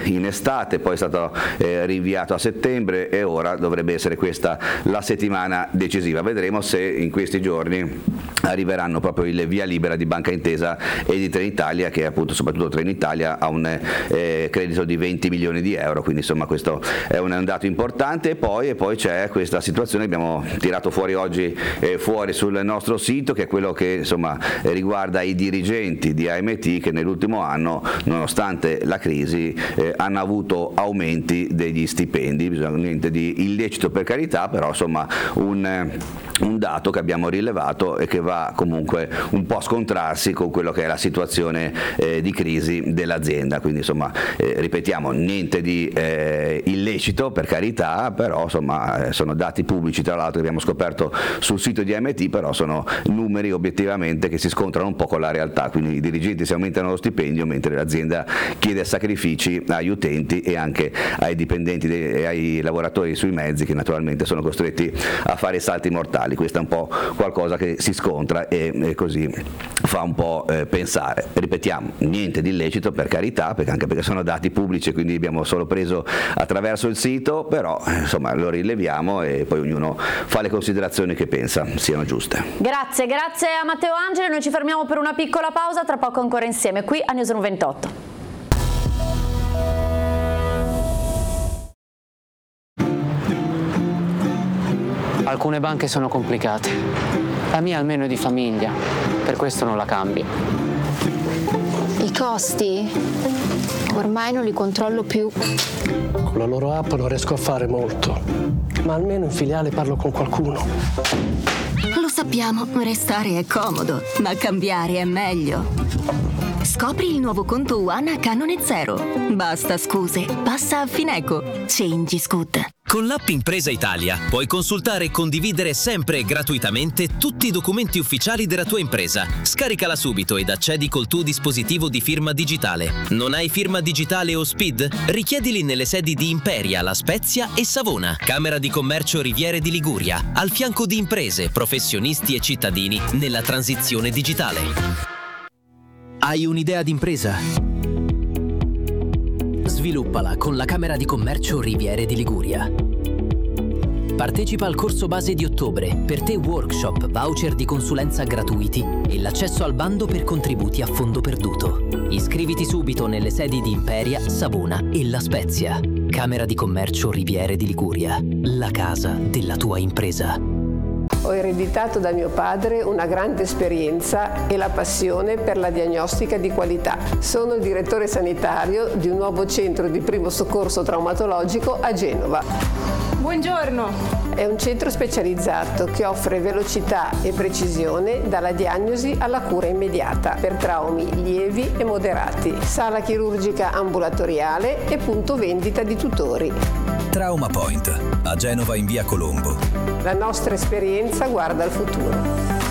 in estate, poi è stato rinviato a settembre e ora dovrebbe essere questa la settimana decisiva. Vedremo se in questi giorni arriveranno proprio il via libera di Banca Intesa e di Trenitalia, che appunto soprattutto Trenitalia ha un credito di 20 milioni di euro, quindi insomma questo è un dato importante. E poi c'è questa situazione che abbiamo tirato fuori oggi fuori sul nostro sito, che è quello che insomma riguarda i dirigenti di AMT, che nell'ultimo anno, nonostante la crisi, hanno avuto aumenti degli stipendi. Niente di illecito, per carità, però insomma un dato che abbiamo rilevato e che va comunque un po' a scontrarsi con quello che è la situazione di crisi dell'azienda. Quindi insomma ripetiamo, niente di illecito, per carità, però insomma sono dati pubblici, tra l'altro, che abbiamo scoperto sul sito di AMT, però sono numeri obiettivamente che si scontrano un po' con la realtà. Quindi i dirigenti si aumentano lo stipendio mentre l'azienda chiede sacrifici agli utenti e anche ai dipendenti e ai lavoratori sui mezzi, che naturalmente sono costretti a fare salti mortali. Questo è un po' qualcosa che si scontra e così fa un po' pensare. Ripetiamo, niente di illecito, per carità, anche perché sono dati pubblici, quindi abbiamo solo preso attraverso il sito, però insomma lo rileviamo e poi ognuno fa le considerazioni che pensa siano giuste. Grazie a Matteo Angeli, noi ci fermiamo per una piccola pausa, tra poco ancora insieme qui a Newsroom 28. Alcune banche sono complicate, la mia almeno è di famiglia, per questo non la cambio. I costi? Ormai non li controllo più. Con la loro app non riesco a fare molto, ma almeno in filiale parlo con qualcuno. Lo sappiamo, restare è comodo, ma cambiare è meglio. Scopri il nuovo conto One a canone zero. Basta scuse, passa a Fineco. Change is good. Con l'app Impresa Italia puoi consultare e condividere sempre e gratuitamente tutti i documenti ufficiali della tua impresa. Scaricala subito ed accedi col tuo dispositivo di firma digitale. Non hai firma digitale o SPID? Richiedili nelle sedi di Imperia, La Spezia e Savona, Camera di Commercio Riviere di Liguria, al fianco di imprese, professionisti e cittadini nella transizione digitale. Hai un'idea d'impresa? Sviluppala con la Camera di Commercio Riviere di Liguria. Partecipa al corso base di ottobre, per te workshop, voucher di consulenza gratuiti e l'accesso al bando per contributi a fondo perduto. Iscriviti subito nelle sedi di Imperia, Savona e La Spezia. Camera di Commercio Riviere di Liguria, la casa della tua impresa. Ho ereditato da mio padre una grande esperienza e la passione per la diagnostica di qualità. Sono il direttore sanitario di un nuovo centro di primo soccorso traumatologico a Genova. Buongiorno! È un centro specializzato che offre velocità e precisione dalla diagnosi alla cura immediata per traumi lievi e moderati, sala chirurgica ambulatoriale e punto vendita di tutori. Trauma Point, a Genova in via Colombo. La nostra esperienza guarda al futuro.